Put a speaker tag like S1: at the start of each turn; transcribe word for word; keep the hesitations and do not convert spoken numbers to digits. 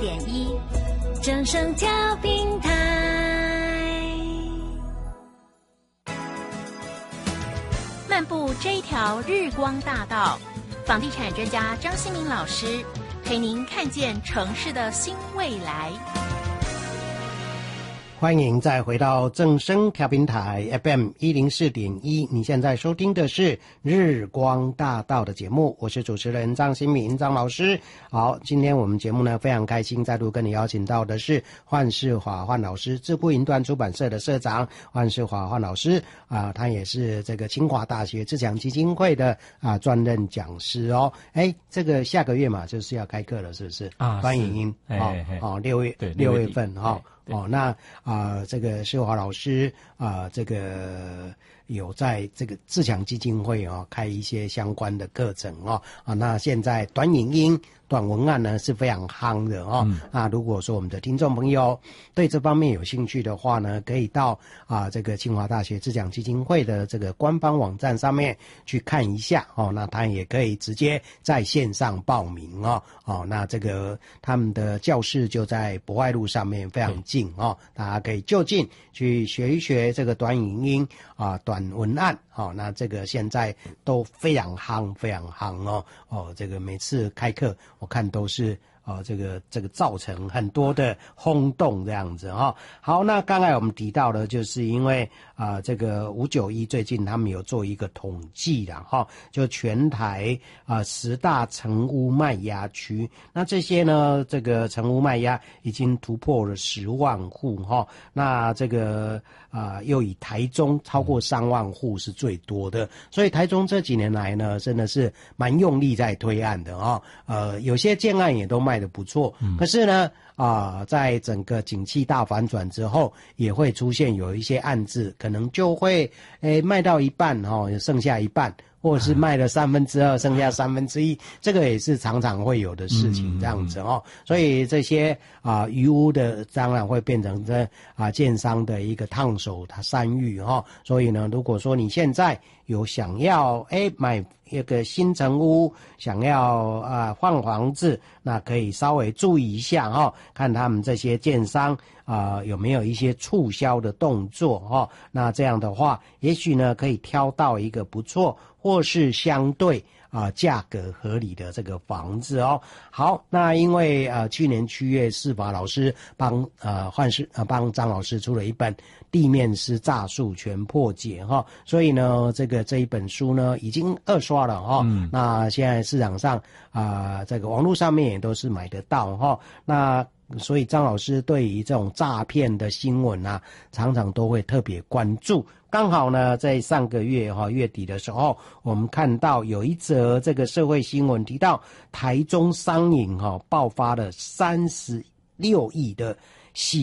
S1: 点一，正声调频台。漫步这一条日光大道，房地产专家张新民老师陪您看见城市的新未来。
S2: 欢迎再回到正声调频台 F M 一零四点一，你现在收听的是日光大道的节目，我是主持人张新民张老师。好，今天我们节目呢非常开心，再度跟你邀请到的是幻世华幻老师，智库云端出版社的社长幻世华幻老师啊、呃，他也是这个清华大学自强基金会的啊专任讲师哦。哎，这个下个月嘛就是要开课了，是不是？啊，短影音哦哦，六月六月份哈。哦，那啊、呃，这个世华老师啊、呃，这个有在这个自强基金会啊、哦、开一些相关的课程哦啊，那现在短影音、短文案呢是非常夯的哦。嗯、那如果说我们的听众朋友对这方面有兴趣的话呢，可以到啊这个清华大学自强基金会的这个官方网站上面去看一下哦。那他也可以直接在线上报名哦。哦，那这个他们的教室就在博爱路上面，非常近哦，大家可以就近去学一学这个短影音啊、短文案。好、哦，那这个现在都非常夯，非常夯哦哦，这个每次开课我看都是。哦，这个这个造成很多的轰动这样子哈、哦。好，那刚才我们提到的，就是因为啊、呃，这个五九一最近他们有做一个统计啦哈、哦，就全台啊、呃、十大成屋卖压区，那这些呢，这个成屋卖压已经突破了十万户哈、哦。那这个啊、呃、又以台中超过三万户是最多的，所以台中这几年来呢，真的是蛮用力在推案的啊、哦。呃，有些建案也都卖卖的不错，可是呢，啊、呃，在整个景气大反转之后，也会出现有一些案子，可能就会诶卖到一半哦，剩下一半，或者是卖了三分之二，剩下三分之一，这个也是常常会有的事情，这样子哦。所以这些啊、呃、余屋的，当然会变成这啊、呃、建商的一个烫手山芋哈。所以呢，如果说你现在有想要诶买一个新成屋，想要啊、呃、换房子，那可以稍微注意一下哈、哦，看他们这些建商啊、呃、有没有一些促销的动作哈、哦。那这样的话，也许呢可以挑到一个不错或是相对啊、呃、价格合理的这个房子哦。好，那因为呃去年七月世华老师帮呃幻世呃帮张老师出了一本地面师诈术全破解哈、哦，所以呢这个这一本书呢已经二刷了哈、哦嗯。那现在市场上啊、呃、这个网络上面也都是买得到哈、哦。那所以张老师对于这种诈骗的新闻啊，常常都会特别关注。刚好呢，在上个月哈、哦、月底的时候，我们看到有一则这个社会新闻提到台中商银哈、哦、爆发了三十六亿的